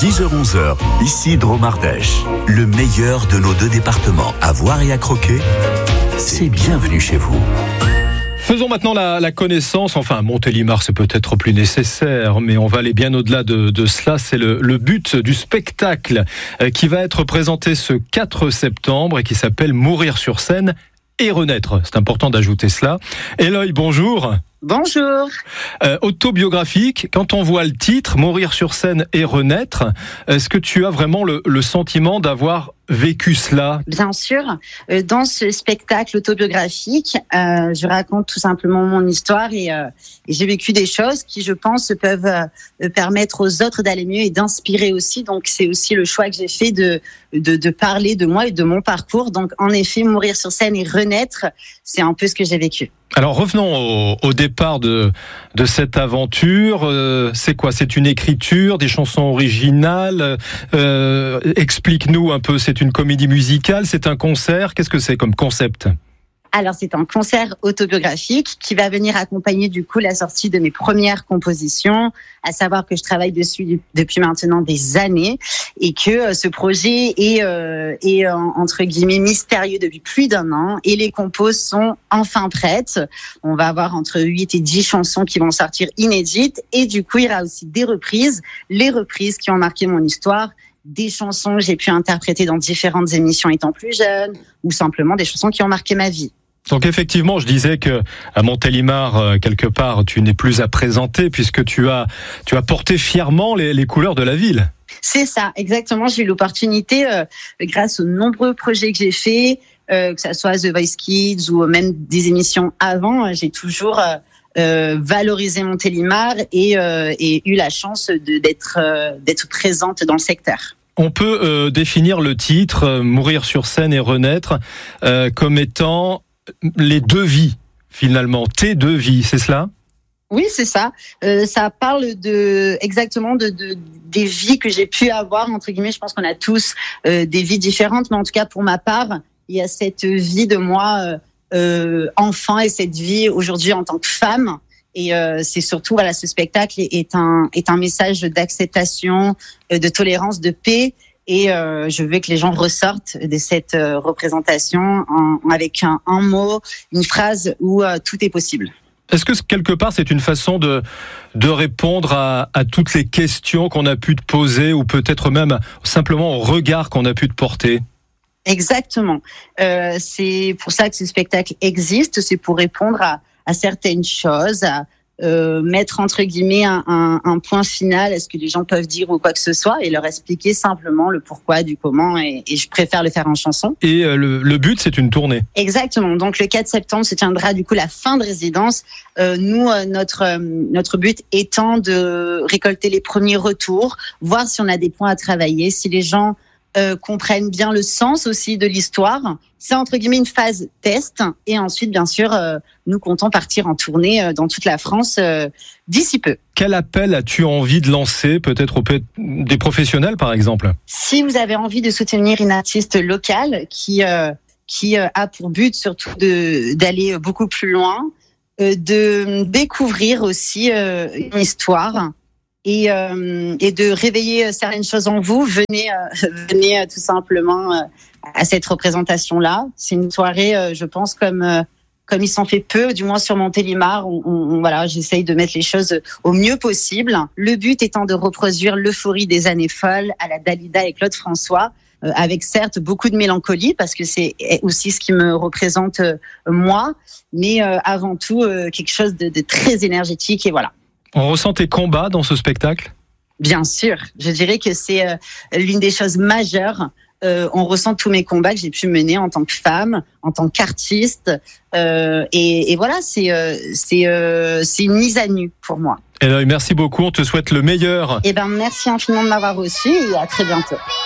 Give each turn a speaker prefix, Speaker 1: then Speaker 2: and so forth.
Speaker 1: 10h-11h, ici Drôme-Ardèche. Le meilleur de nos deux départements à voir et à croquer, c'est bienvenue chez vous.
Speaker 2: Faisons maintenant la connaissance, enfin Montélimar c'est peut-être plus nécessaire, mais on va aller bien au-delà de cela. C'est le but du spectacle qui va être présenté ce 4 septembre et qui s'appelle Mourir sur scène et renaître. C'est important d'ajouter cela. Eloy, bonjour.
Speaker 3: Bonjour.
Speaker 2: Autobiographique, quand on voit le titre, Mourir sur scène et renaître, est-ce que tu as vraiment le sentiment d'avoir vécu cela?
Speaker 3: Bien sûr. Dans ce spectacle autobiographique, je raconte tout simplement mon histoire et j'ai vécu des choses qui, je pense, peuvent permettre aux autres d'aller mieux et d'inspirer aussi. Donc, c'est aussi le choix que j'ai fait de parler de moi et de mon parcours. Donc, en effet, mourir sur scène et renaître, c'est un peu ce que j'ai vécu.
Speaker 2: Alors revenons au départ de cette aventure. C'est quoi? C'est une écriture, des chansons originales. Explique-nous un peu. C'est une comédie musicale, c'est un concert. Qu'est-ce que c'est comme concept?
Speaker 3: Alors, c'est un concert autobiographique qui va venir accompagner du coup la sortie de mes premières compositions, à savoir que je travaille dessus depuis maintenant des années et que ce projet est entre guillemets mystérieux depuis plus d'1 an et les compos sont enfin prêtes. On va avoir entre 8 et 10 chansons qui vont sortir inédites et du coup, il y aura aussi des reprises, les reprises qui ont marqué mon histoire, des chansons que j'ai pu interpréter dans différentes émissions étant plus jeune ou simplement des chansons qui ont marqué ma vie.
Speaker 2: Donc effectivement, je disais que à Montélimar, quelque part, tu n'es plus à présenter puisque tu as porté fièrement les couleurs de la ville.
Speaker 3: C'est ça, exactement. J'ai eu l'opportunité, grâce aux nombreux projets que j'ai faits, que ça soit The Voice Kids ou même des émissions avant, j'ai toujours valorisé Montélimar et eu la chance d'être présente dans le secteur.
Speaker 2: On peut définir le titre Mourir sur scène et renaître comme étant les deux vies, finalement, tes deux vies, c'est cela?
Speaker 3: Oui, c'est ça. Ça parle exactement des vies que j'ai pu avoir, entre guillemets. Je pense qu'on a tous des vies différentes, mais en tout cas, pour ma part, il y a cette vie de moi enfant et cette vie aujourd'hui en tant que femme. Et c'est surtout, voilà, ce spectacle est un message d'acceptation, de tolérance, de paix. Et je veux que les gens ressortent de cette représentation avec un mot, une phrase où tout est possible.
Speaker 2: Est-ce que quelque part c'est une façon de répondre à toutes les questions qu'on a pu te poser ou peut-être même simplement au regard qu'on a pu te porter?
Speaker 3: Exactement. C'est pour ça que ce spectacle existe. C'est pour répondre à certaines choses, mettre entre guillemets un point final à ce que les gens peuvent dire ou quoi que ce soit et leur expliquer simplement le pourquoi du comment et je préfère le faire en chanson.
Speaker 2: Et le but, c'est une tournée.
Speaker 3: Exactement. Donc le 4 septembre se tiendra du coup la fin de résidence. Nous, notre but étant de récolter les premiers retours, voir si on a des points à travailler, si les gens comprennent bien le sens aussi de l'histoire. C'est entre guillemets une phase test et ensuite bien sûr nous comptons partir en tournée dans toute la France d'ici peu.
Speaker 2: Quel appel as-tu envie de lancer peut-être auprès des professionnels par exemple?
Speaker 3: Si vous avez envie de soutenir une artiste locale qui a pour but surtout d'aller beaucoup plus loin, de découvrir aussi une histoire et de réveiller certaines choses en vous, venez tout simplement à cette représentation-là. C'est une soirée, je pense, comme il s'en fait peu, du moins sur Montélimar, voilà, j'essaye de mettre les choses au mieux possible. Le but étant de reproduire l'euphorie des années folles à la Dalida et Claude François, avec certes beaucoup de mélancolie, parce que c'est aussi ce qui me représente moi, mais avant tout quelque chose de très énergétique et voilà.
Speaker 2: On ressent tes combats dans ce spectacle? Bien
Speaker 3: sûr, je dirais que c'est l'une des choses majeures. On ressent tous mes combats que j'ai pu mener en tant que femme, en tant qu'artiste. Et voilà, c'est une mise à nu pour moi.
Speaker 2: Eloy, merci beaucoup, on te souhaite le meilleur.
Speaker 3: Merci infiniment de m'avoir reçu et à très bientôt.